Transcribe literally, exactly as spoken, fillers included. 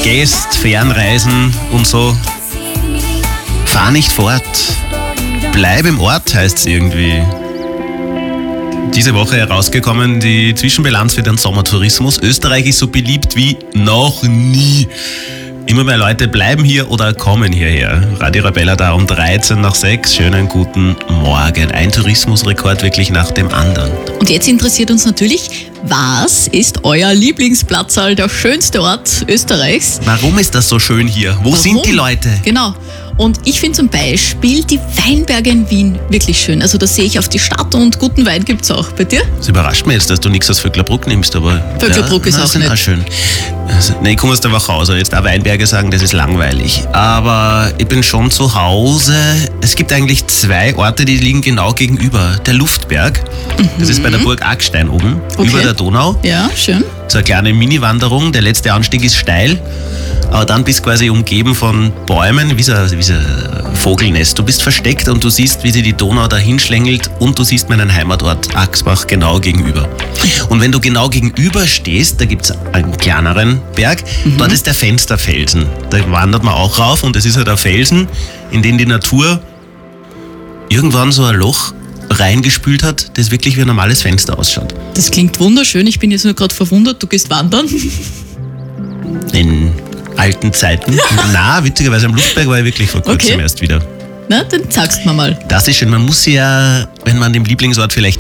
gehst, Fernreisen und so. Fahr nicht fort. Bleib im Ort, heißt es irgendwie. Diese Woche herausgekommen, die Zwischenbilanz für den Sommertourismus. Österreich ist so beliebt wie noch nie. Immer mehr Leute bleiben hier oder kommen hierher. Radio Arabella da um dreizehn nach sechs. Schönen guten Morgen. Ein Tourismusrekord wirklich nach dem anderen. Und jetzt interessiert uns natürlich, was ist euer Lieblingsplatzal, der schönste Ort Österreichs? Warum ist das so schön hier? Wo Warum? sind die Leute? Genau. Und ich finde zum Beispiel die Weinberge in Wien wirklich schön. Also da sehe ich auf die Stadt und guten Wein gibt es auch. Bei dir? Das überrascht mich jetzt, dass du nichts aus Vöcklerbruck nimmst, aber... Vöcklerbruck ja, ist na, auch sind nett. Auch schön. Also, nein, ich komme aus der Wachau, jetzt auch Weinberge sagen, das ist langweilig. Aber ich bin schon zu Hause. Es gibt eigentlich zwei Orte, die liegen genau gegenüber. Der Luftberg, mhm. das ist bei der Burg Aggstein oben, Okay. über der Donau. Ja, schön. So eine kleine Mini-Wanderung. Der letzte Anstieg ist steil, aber dann bist du quasi umgeben von Bäumen, wie so, wie so ein Vogelnest. Du bist versteckt und du siehst, wie sich die Donau dahin schlängelt und du siehst meinen Heimatort Axbach genau gegenüber. Und wenn du genau gegenüber stehst, da gibt es einen kleineren Berg, mhm. dort ist der Fensterfelsen. Da wandert man auch rauf und es ist halt ein Felsen, in den die Natur irgendwann so ein Loch reingespült hat, das wirklich wie ein normales Fenster ausschaut. Das klingt wunderschön. Ich bin jetzt nur gerade verwundert, du gehst wandern. In alten Zeiten. Na, witzigerweise am Luftberg war ich wirklich vor kurzem Okay. erst wieder. Na, dann sagst du mir mal. Das ist schön. Man muss ja, wenn man dem Lieblingsort vielleicht